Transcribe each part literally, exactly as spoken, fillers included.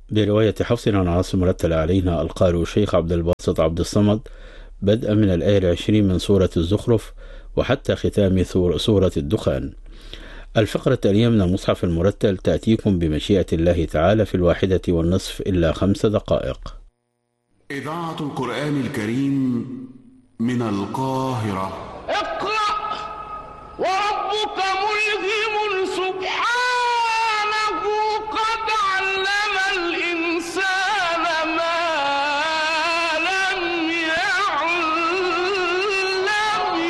برواية حفص عن عاصم رتل علينا القارئ الشيخ عبد الباسط عبد الصمد بدءا من الآية العشرين من سورة الزخرف وحتى ختام سورة الدخان. الفقرة التالية من المصحف المرتل تأتيكم بمشيئة الله تعالى في الواحدة والنصف إلا خمس دقائق. إذاعة القرآن الكريم من القاهرة. اقرأ وربك ملهم سبحانه قد علم الإنسان ما لم يعلم.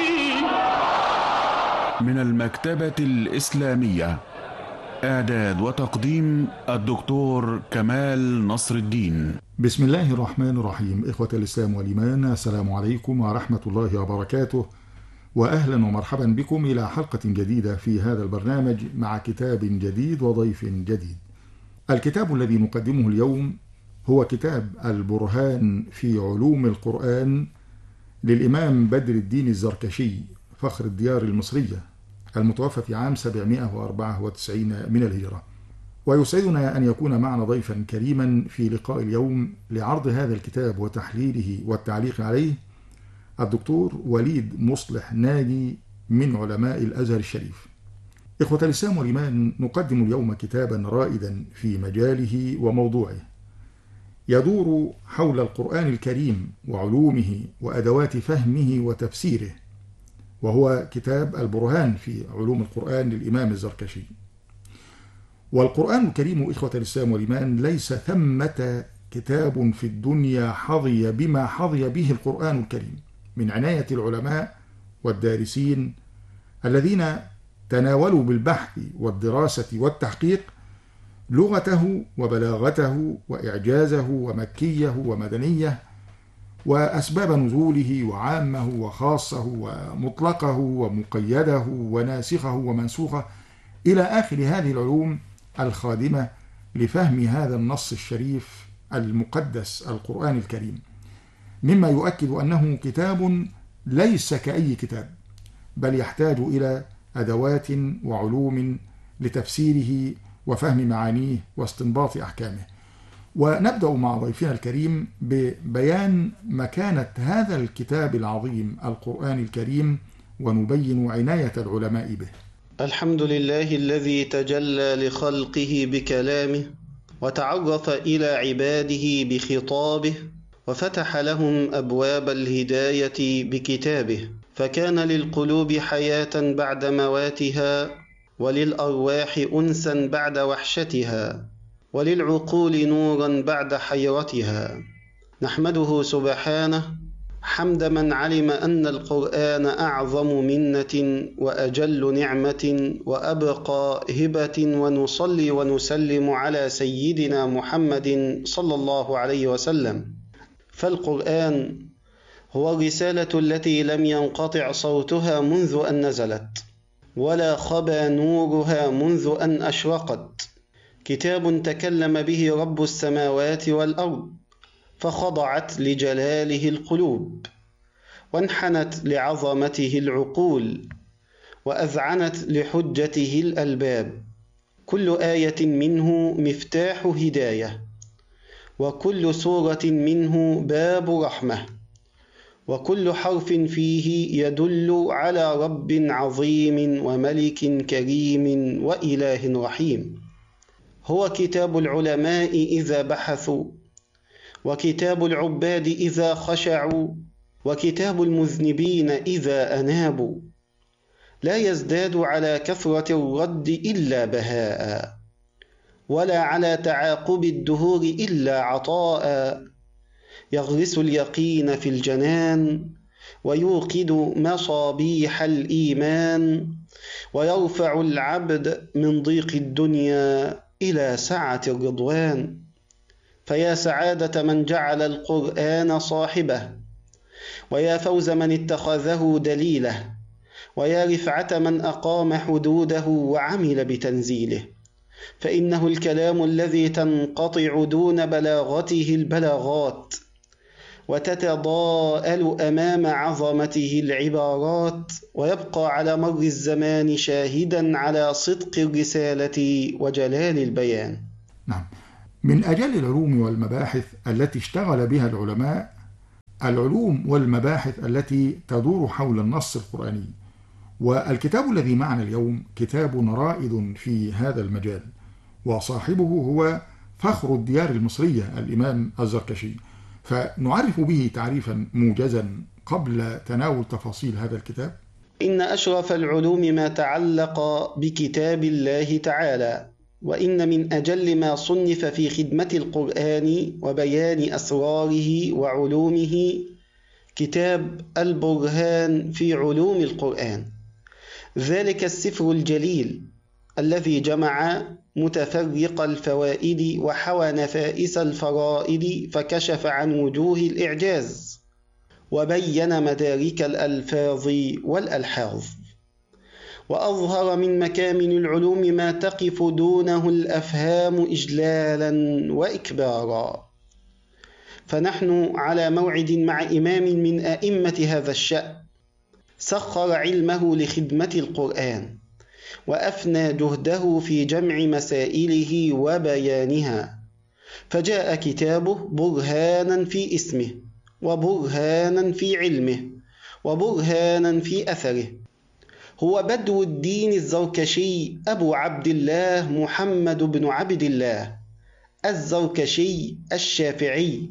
من المكتبة الإسلامية، إعداد وتقديم الدكتور كمال نصر الدين. بسم الله الرحمن الرحيم. إخوة الإسلام والإيمان، السلام عليكم ورحمة الله وبركاته، وأهلا ومرحبا بكم إلى حلقة جديدة في هذا البرنامج مع كتاب جديد وضيف جديد. الكتاب الذي نقدمه اليوم هو كتاب البرهان في علوم القرآن للإمام بدر الدين الزركشي فخر الديار المصرية المتوفى في عام سبعمائة وأربعة وتسعين من الهجرة. ويسعدنا أن يكون معنا ضيفا كريما في لقاء اليوم لعرض هذا الكتاب وتحليله والتعليق عليه الدكتور وليد مصلح ناجي من علماء الأزهر الشريف. إخوة الإسلام والإيمان، نقدم اليوم كتابا رائدا في مجاله وموضوعه، يدور حول القرآن الكريم وعلومه وأدوات فهمه وتفسيره، وهو كتاب البرهان في علوم القرآن للإمام الزركشي. والقرآن الكريم إخوة الإسلام والإيمان ليس ثمة كتاب في الدنيا حظي بما حظي به القرآن الكريم من عناية العلماء والدارسين الذين تناولوا بالبحث والدراسة والتحقيق لغته وبلاغته وإعجازه ومكيه ومدنيه وأسباب نزوله وعامه وخاصه ومطلقه ومقيده وناسخه ومنسوخه إلى آخر هذه العلوم الخادمة لفهم هذا النص الشريف المقدس القرآن الكريم، مما يؤكد أنه كتاب ليس كأي كتاب، بل يحتاج إلى أدوات وعلوم لتفسيره وفهم معانيه واستنباط أحكامه. ونبدأ مع ضيفنا الكريم ببيان مكانة هذا الكتاب العظيم القرآن الكريم ونبين عناية العلماء به. الحمد لله الذي تجلى لخلقه بكلامه وتعرف إلى عباده بخطابه وفتح لهم أبواب الهداية بكتابه، فكان للقلوب حياة بعد مواتها، وللأرواح أنسا بعد وحشتها، وللعقول نورا بعد حيرتها. نحمده سبحانه حمد من علم أن القرآن أعظم منة وأجل نعمة وأبقى هبة، ونصلي ونسلم على سيدنا محمد صلى الله عليه وسلم. فالقرآن هو الرسالة التي لم ينقطع صوتها منذ أن نزلت، ولا خبى نورها منذ أن أشرقت. كتاب تكلم به رب السماوات والأرض، فخضعت لجلاله القلوب، وانحنت لعظمته العقول، وأذعنت لحجته الألباب. كل آية منه مفتاح هداية، وكل سورة منه باب رحمة، وكل حرف فيه يدل على رب عظيم وملك كريم وإله رحيم. هو كتاب العلماء إذا بحثوا، وكتاب العباد إذا خشعوا، وكتاب المذنبين إذا أنابوا. لا يزداد على كثرة الرد إلا بهاء، ولا على تعاقب الدهور إلا عطاء. يغرس اليقين في الجنان، ويوقد مصابيح الإيمان، ويرفع العبد من ضيق الدنيا إلى سعة الرضوان. فيا سعادة من جعل القرآن صاحبه، ويا فوز من اتخذه دليله، ويا رفعة من أقام حدوده وعمل بتنزيله. فإنه الكلام الذي تنقطع دون بلاغته البلاغات، وتتضاءل أمام عظمته العبارات، ويبقى على مر الزمان شاهدا على صدق الرسالة وجلال البيان. نعم، من أجل العلوم والمباحث التي اشتغل بها العلماء العلوم والمباحث التي تدور حول النص القرآني، والكتاب الذي معنا اليوم كتاب رائد في هذا المجال، وصاحبه هو فخر الديار المصرية الإمام الزركشي، فنعرف به تعريفا موجزا قبل تناول تفاصيل هذا الكتاب. إن أشرف العلوم ما تعلق بكتاب الله تعالى، وإن من أجل ما صنف في خدمة القرآن وبيان أسراره وعلومه كتاب البرهان في علوم القرآن، ذلك السفر الجليل الذي جمع متفرق الفوائد وحوى نفائس الفرائد، فكشف عن وجوه الإعجاز وبين مدارك الألفاظ والألحاظ، وأظهر من مكامن العلوم ما تقف دونه الأفهام إجلالا وإكبارا. فنحن على موعد مع إمام من أئمة هذا الشأن، سخر علمه لخدمة القرآن وأفنى جهده في جمع مسائله وبيانها، فجاء كتابه برهانا في اسمه، وبرهانا في علمه، وبرهانا في أثره. هو بدو الدين الزركشي أبو عبد الله محمد بن عبد الله الزركشي الشافعي،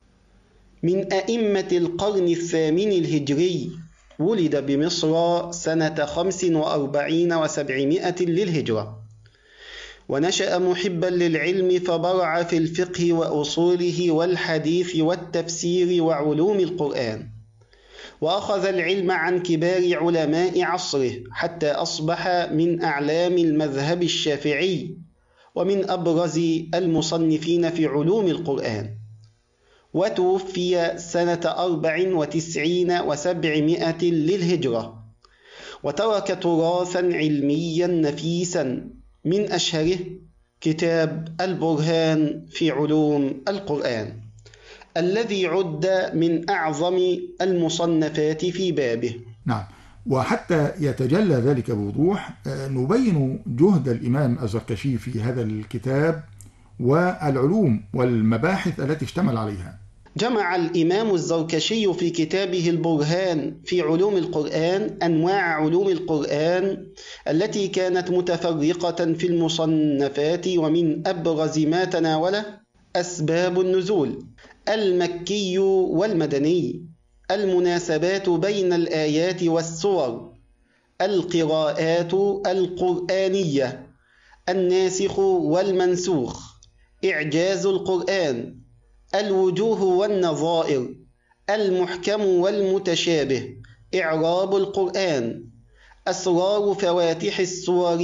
من أئمة القرن الثامن الهجري، ولد بمصر سنة خمس وأربعين وسبعمائة للهجرة، ونشأ محبا للعلم فبرع في الفقه وأصوله والحديث والتفسير وعلوم القرآن، وأخذ العلم عن كبار علماء عصره حتى أصبح من أعلام المذهب الشافعي ومن أبرز المصنفين في علوم القرآن، وتوفي سنة أربع وتسعين وسبعمائة للهجرة، وترك تراثا علميا نفيسا من أشهره كتاب البرهان في علوم القرآن، الذي عد من أعظم المصنفات في بابه. نعم، وحتى يتجلى ذلك بوضوح نبين جهد الإمام الزركشي في هذا الكتاب والعلوم والمباحث التي اشتمل عليها. جمع الإمام الزركشي في كتابه البرهان في علوم القرآن أنواع علوم القرآن التي كانت متفرقة في المصنفات، ومن أبرز ما تناوله أسباب النزول، المكي والمدني، المناسبات بين الآيات والسور، القراءات القرآنية، الناسخ والمنسوخ، إعجاز القرآن، الوجوه والنظائر، المحكم والمتشابه، إعراب القرآن، أسرار فواتح السور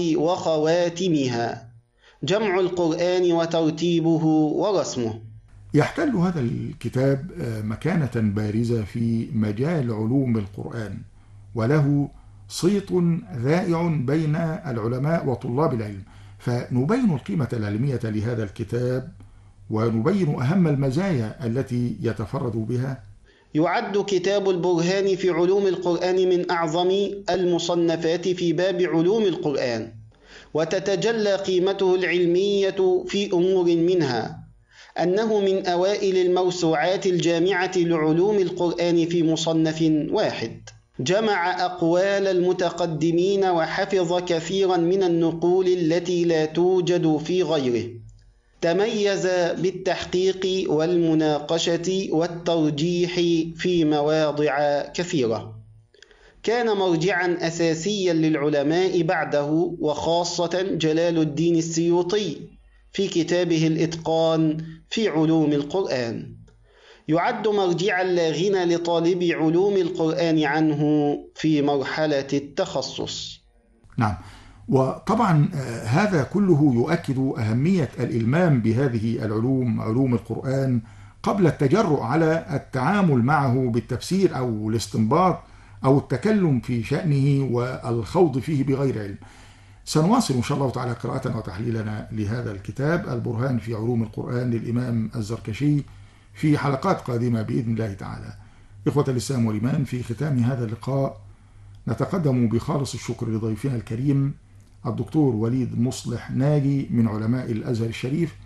وخواتمها، جمع القرآن وترتيبه ورسمه. يحتل هذا الكتاب مكانة بارزة في مجال علوم القرآن، وله صيت ذائع بين العلماء وطلاب العلم، فنبين القيمة العلمية لهذا الكتاب ونبين أهم المزايا التي يتفرد بها. يعد كتاب البرهان في علوم القرآن من أعظم المصنفات في باب علوم القرآن، وتتجلى قيمته العلمية في أمور منها أنه من أوائل الموسوعات الجامعة لعلوم القرآن في مصنف واحد، جمع أقوال المتقدمين وحفظ كثيرا من النقول التي لا توجد في غيره، تميز بالتحقيق والمناقشة والترجيح في مواضع كثيرة، كان مرجعا أساسيا للعلماء بعده، وخاصة جلال الدين السيوطي في كتابه الإتقان في علوم القرآن، يعد مرجعا لا غنى لطالب علوم القرآن عنه في مرحلة التخصص. نعم، وطبعا هذا كله يؤكد أهمية الإلمام بهذه العلوم، علوم القرآن، قبل التجرؤ على التعامل معه بالتفسير أو الاستنباط أو التكلم في شأنه والخوض فيه بغير علم. سنواصل إن شاء الله تعالى قراءة وتحليلنا لهذا الكتاب البرهان في علوم القرآن للإمام الزركشي في حلقات قادمة بإذن الله تعالى. إخوة الإسلام والإيمان، في ختام هذا اللقاء نتقدم بخالص الشكر لضيفنا الكريم الدكتور وليد مصلح ناجي من علماء الأزهر الشريف،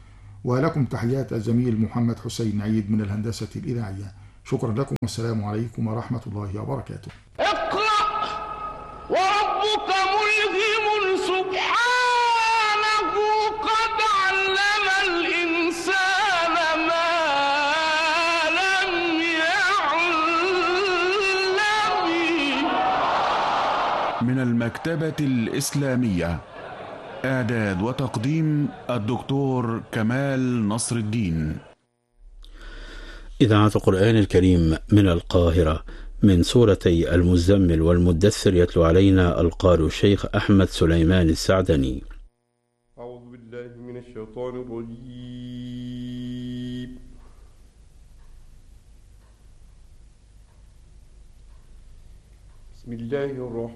ولكم تحيات الزميل محمد حسين عيد من الهندسة الإذاعية. شكرا لكم والسلام عليكم ورحمة الله وبركاته. اقرأ وربك ملهم سبحانه قد علم الإنسان ما لم يعلم. من المكتبة الإسلامية، إعداد وتقديم الدكتور كمال نصر الدين. إذاعة القرآن الكريم من القاهرة، من سورتي المزمل والمدثر، يتلو علينا القارئ الشيخ أحمد سليمان السعدني. أعوذ بالله من الشيطان الرجيم. بسم الله الرحمن